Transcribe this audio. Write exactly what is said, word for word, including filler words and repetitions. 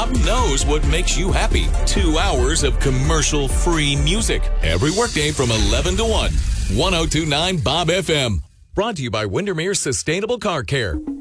Bob knows what makes you happy. Two hours of commercial-free music every workday from eleven to one. ten twenty-nine Bob F M. Brought to you by Windermere Sustainable Car Care.